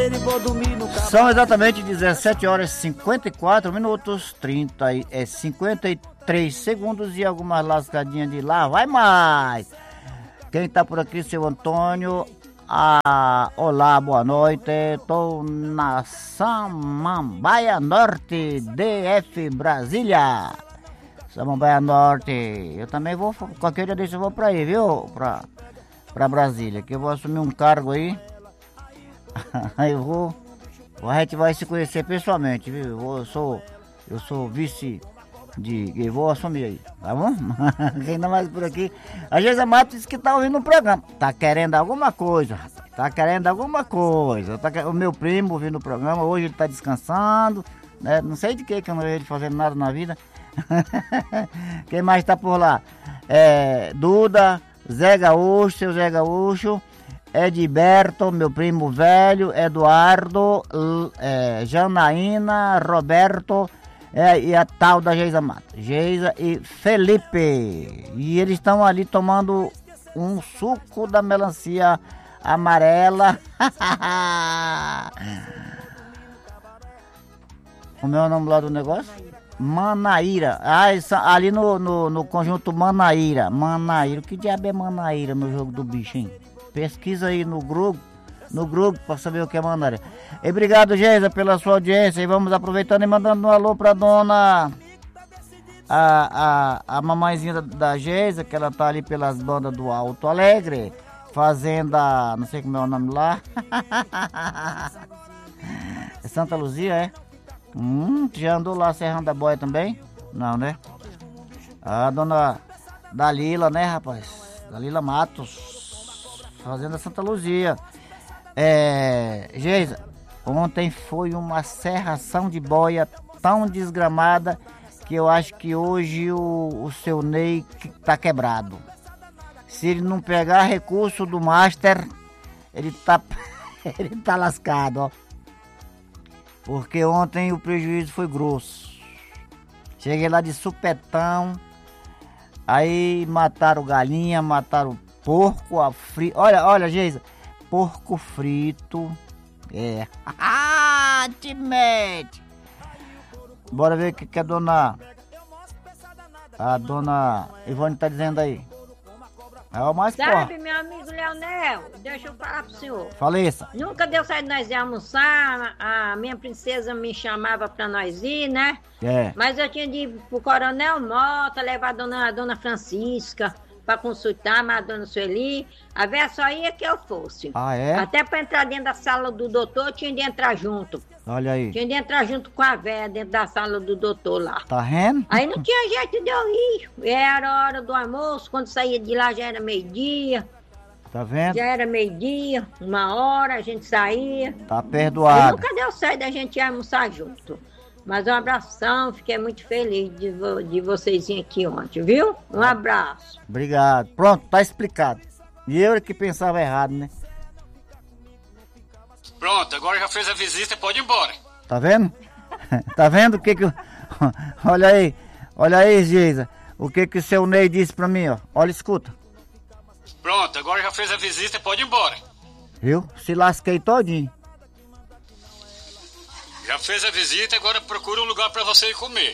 São exatamente 17 horas e 54 minutos, 53 segundos e algumas lascadinhas de lá. Vai mais! Quem tá por aqui, seu Antônio. Olá, boa noite. Estou na Samambaia Norte, DF Brasília. Samambaia Norte. Eu também vou, qualquer dia desse eu vou pra aí, viu? Pra Brasília, que eu vou assumir um cargo aí. Aí a gente vai se conhecer pessoalmente, viu? Eu sou vice eu vou assumir aí, tá bom? Quem não mais por aqui? A Geisa Matos disse que tá ouvindo o programa. Tá querendo alguma coisa, rapaz. Tá querendo alguma coisa. O meu primo ouvindo o programa, hoje ele tá descansando, né? Não sei de que eu não vejo ele fazendo nada na vida. Quem mais tá por lá? Duda, Zé Gaúcho, seu Zé Gaúcho, Edberto, meu primo velho, Eduardo, Janaína, Roberto, e a tal da Geisa Matos, Geisa e Felipe. E eles estão ali tomando um suco da melancia amarela. Como é o nome lá do negócio? Manaíra. Ali no conjunto Manaíra. Manaíra. Que diabo é Manaíra no jogo do bicho, hein? Pesquisa aí no Google para saber o que é Manaíra. E obrigado, Geisa, pela sua audiência. E vamos aproveitando e mandando um alô pra dona a mamãezinha da Geisa, que ela tá ali pelas bandas do Alto Alegre, fazenda, não sei como é o nome lá. É Santa Luzia, é? Já andou lá serrando a boia também? Não, né? A dona Dalila, né, rapaz? Dalila Matos, fazenda Santa Luzia. Geisa, ontem foi uma serração de boia tão desgramada que eu acho que hoje o seu Ney tá quebrado. Se ele não pegar recurso do Master, ele tá lascado, ó. Porque ontem o prejuízo foi grosso. Cheguei lá de supetão, aí mataram galinha, mataram porco, olha, Geisa, porco frito, te mete. Bora ver o que a dona Ivone tá dizendo aí. Sabe, meu amigo Leonel, deixa eu falar pro senhor. Faleça. Nunca deu certo nós ir almoçar, a minha princesa me chamava pra nós ir, né? Mas eu tinha de ir pro Coronel Mota, levar a dona Francisca pra consultar, mas a dona Sueli, a véia só ia que eu fosse. Até pra entrar dentro da sala do doutor, eu tinha de entrar junto. Olha aí. Tinha de entrar junto com a véia dentro da sala do doutor lá. Tá vendo? Aí não tinha jeito de eu ir. Era hora do almoço, quando saía de lá já era meio-dia. Tá vendo? Já era meio-dia, 1h, a gente saía. Tá perdoado. Aí nunca deu certo da gente ir almoçar junto. Mas um abração, fiquei muito feliz de vocês irem aqui ontem, viu? Um abraço. Obrigado. Pronto, tá explicado. E eu que pensava errado, né? Pronto, agora já fez a visita, pode ir embora. Tá vendo? Tá vendo o que Olha aí, Geisa. O que o seu Ney disse pra mim, ó. Olha, escuta. Pronto, agora já fez a visita, pode ir embora. Viu? Se lasquei todinho. Já fez a visita, agora procura um lugar pra você ir comer.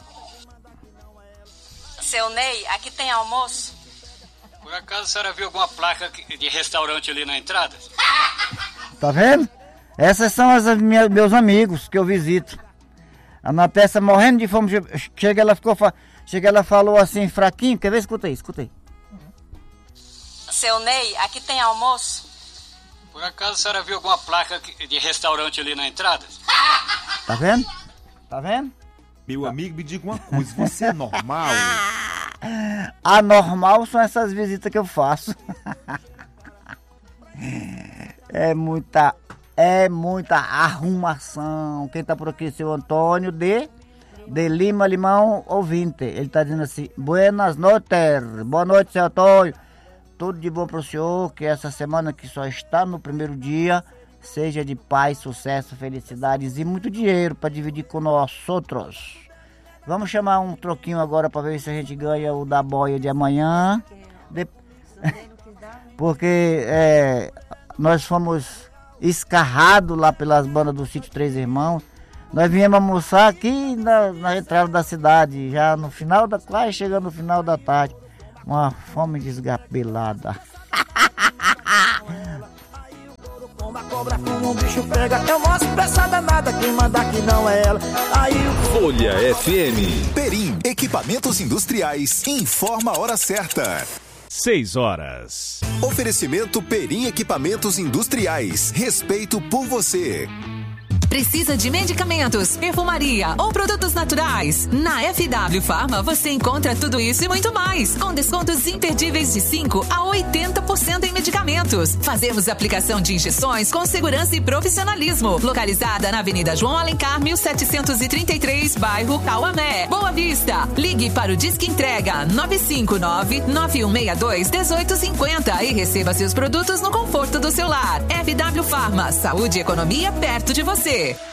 Seu Ney, aqui tem almoço? Por acaso a senhora viu alguma placa de restaurante ali na entrada? Tá vendo? Essas são meus amigos que eu visito. A Natessa morrendo de fome. Chega, ela falou assim, fraquinho. Quer ver? Escuta aí. Seu Ney, aqui tem almoço? Por acaso a senhora viu alguma placa de restaurante ali na entrada? Tá vendo? Tá vendo? Meu amigo, me diga uma coisa, você é normal? Anormal são essas visitas que eu faço. É muita arrumação. Quem tá por aqui, seu Antônio de Lima Limão ouvinte. Ele tá dizendo assim: buenas noites, boa noite, seu Antônio. Tudo de bom pro senhor, que essa semana que só está no primeiro dia seja de paz, sucesso, felicidades e muito dinheiro para dividir com nós outros. Vamos chamar um troquinho agora para ver se a gente ganha o da boia de amanhã. Porque nós fomos escarrado lá pelas bandas do sítio Três Irmãos. Nós viemos almoçar aqui na entrada da cidade, já no final quase chegando no final da tarde. Uma fome desgapelada. Uma cobra fuma, um bicho pega, eu mostro pra essa danada, quem manda aqui não é ela. Folha FM. Perim, equipamentos industriais, informa a hora certa. 6 horas. Oferecimento Perim Equipamentos Industriais. Respeito por você. Precisa de medicamentos, perfumaria ou produtos naturais? Na FW Pharma você encontra tudo isso e muito mais, com descontos imperdíveis de 5% a 80% em medicamentos. Fazemos aplicação de injeções com segurança e profissionalismo. Localizada na Avenida João Alencar, 1733, bairro Cauamé, Boa Vista. Ligue para o Disque Entrega 959-9162-1850 e receba seus produtos no conforto do seu lar. FW Pharma, saúde e economia perto de você.